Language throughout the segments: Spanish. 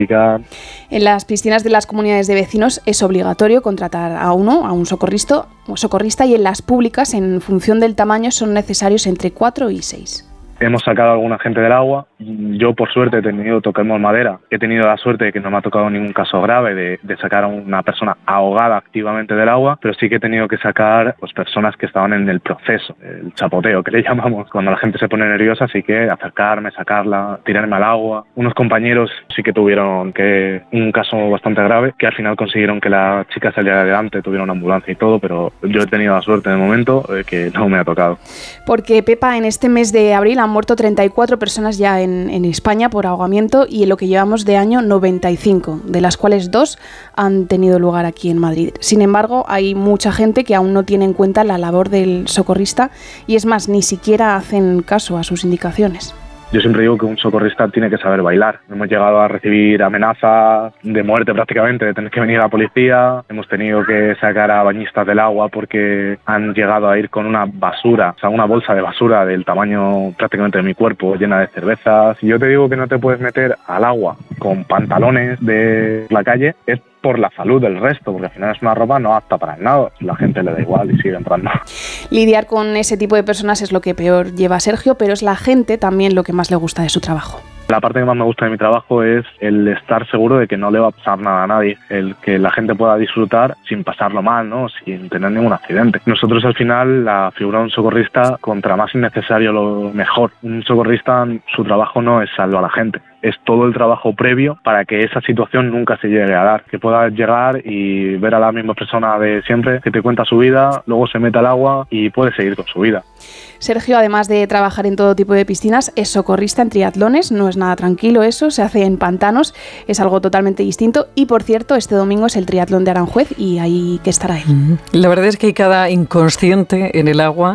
En las piscinas de las comunidades de vecinos es obligatorio contratar a un socorrista, y en las públicas, en función del tamaño, son necesarios entre 4 y 6. Hemos sacado a alguna gente del agua. Yo, por suerte, toquemos madera. He tenido la suerte de que no me ha tocado ningún caso grave de sacar a una persona ahogada activamente del agua, pero sí que he tenido que sacar personas que estaban en el proceso, el chapoteo, que le llamamos, cuando la gente se pone nerviosa, así que acercarme, sacarla, tirarme al agua. Unos compañeros sí que tuvieron un caso bastante grave, que al final consiguieron que la chica saliera adelante, tuviera una ambulancia y todo, pero yo he tenido la suerte de momento que no me ha tocado. Porque, Pepa, en este mes de abril han muerto 34 personas ya en España por ahogamiento, y en lo que llevamos de año 95, de las cuales 2 han tenido lugar aquí en Madrid. Sin embargo, hay mucha gente que aún no tiene en cuenta la labor del socorrista y, es más, ni siquiera hacen caso a sus indicaciones. Yo siempre digo que un socorrista tiene que saber bailar. Hemos llegado a recibir amenazas de muerte prácticamente, de tener que venir a la policía. Hemos tenido que sacar a bañistas del agua porque han llegado a ir con una basura, una bolsa de basura del tamaño prácticamente de mi cuerpo, llena de cervezas. Si yo te digo que no te puedes meter al agua con pantalones de la calle, es por la salud del resto, porque al final es una ropa no apta para nada. La gente le da igual y sigue entrando. Lidiar con ese tipo de personas es lo que peor lleva a Sergio, pero es la gente también lo que más le gusta de su trabajo. La parte que más me gusta de mi trabajo es el estar seguro de que no le va a pasar nada a nadie, el que la gente pueda disfrutar sin pasarlo mal, ¿no? Sin tener ningún accidente. Nosotros, al final, la figura de un socorrista, contra más innecesario, lo mejor. Un socorrista, su trabajo no es salvar a la gente, es todo el trabajo previo para que esa situación nunca se llegue a dar, que puedas llegar y ver a la misma persona de siempre que te cuenta su vida, luego se mete al agua y puede seguir con su vida. Sergio, además de trabajar en todo tipo de piscinas, es socorrista en triatlones. No es nada tranquilo eso, se hace en pantanos, es algo totalmente distinto. Y, por cierto, este domingo es el triatlón de Aranjuez y ahí que estará él. La verdad es que hay cada inconsciente en el agua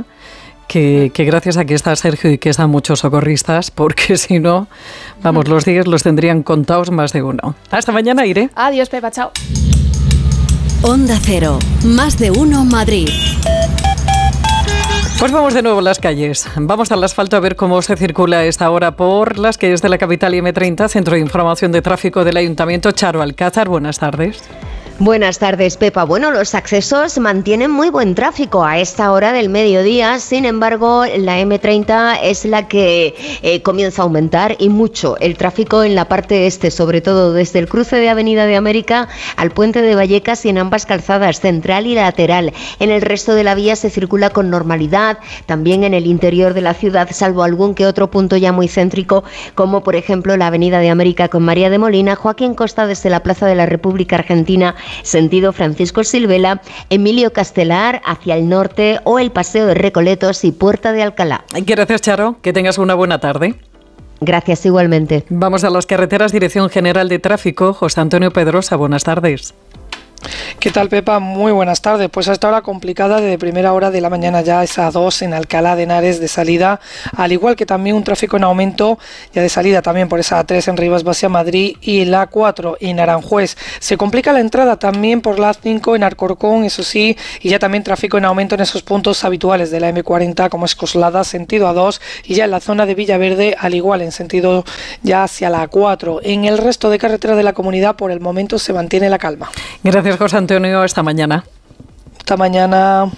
que gracias a que está Sergio y que están muchos socorristas, porque si no, vamos, los días los tendrían contados más de uno. Hasta mañana, Iré. Adiós, Pepa, chao. Onda Cero, más de uno Madrid. Pues vamos de nuevo a las calles. Vamos al asfalto a ver cómo se circula a esta hora por las calles de la capital y M30, Centro de Información de Tráfico del Ayuntamiento. Charo Alcázar, buenas tardes. Buenas tardes, Pepa. Bueno, los accesos mantienen muy buen tráfico a esta hora del mediodía. Sin embargo, la M30 es la que comienza a aumentar, y mucho, el tráfico en la parte este, sobre todo desde el cruce de Avenida de América al puente de Vallecas y en ambas calzadas, central y lateral. En el resto de la vía se circula con normalidad, también en el interior de la ciudad, salvo algún que otro punto ya muy céntrico, como por ejemplo la Avenida de América con María de Molina, Joaquín Costa desde la Plaza de la República Argentina, sentido Francisco Silvela, Emilio Castelar hacia el norte, o el Paseo de Recoletos y Puerta de Alcalá. Gracias, Charo. Que tengas una buena tarde. Gracias, igualmente. Vamos a las carreteras. Dirección General de Tráfico, José Antonio Pedrosa. Buenas tardes. ¿Qué tal, Pepa? Muy buenas tardes. Pues hasta ahora complicada desde primera hora de la mañana ya esa 2 en Alcalá de Henares de salida, al igual que también un tráfico en aumento ya de salida también por esa 3 en Rivas Vacia Madrid, y la 4 en Aranjuez. Se complica la entrada también por la 5 en Alcorcón, eso sí, y ya también tráfico en aumento en esos puntos habituales de la M40 como es Coslada, sentido A2, y ya en la zona de Villaverde al igual en sentido ya hacia la 4. En el resto de carreteras de la comunidad por el momento se mantiene la calma. Gracias, José Antonio. Hasta mañana. Hasta mañana.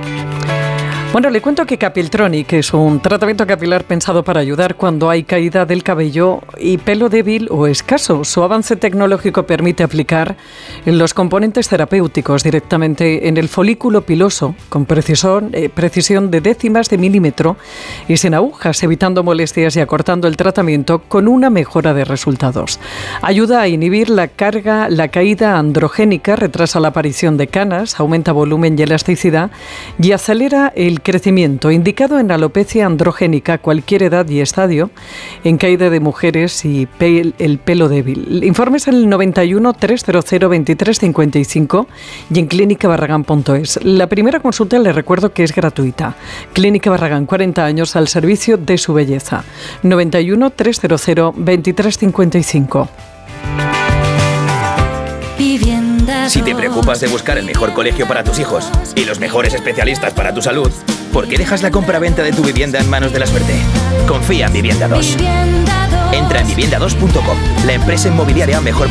Bueno, le cuento que Capiltronic es un tratamiento capilar pensado para ayudar cuando hay caída del cabello y pelo débil o escaso. Su avance tecnológico permite aplicar los componentes terapéuticos directamente en el folículo piloso, con precisión de décimas de milímetro y sin agujas, evitando molestias y acortando el tratamiento con una mejora de resultados. Ayuda a inhibir la caída androgénica, retrasa la aparición de canas, aumenta volumen y elasticidad y acelera el crecimiento, indicado en alopecia androgénica, cualquier edad y estadio, en caída de mujeres y el pelo débil. Informes en el 91 300 2355 y en clínicabarragán.es. La primera consulta, le recuerdo que es gratuita. Clínica Barragán, 40 años al servicio de su belleza. 91 300 2355. Si te preocupas de buscar el mejor colegio para tus hijos y los mejores especialistas para tu salud, ¿por qué dejas la compraventa de tu vivienda en manos de la suerte? Confía en Vivienda 2. Entra en vivienda2.com, la empresa inmobiliaria mejor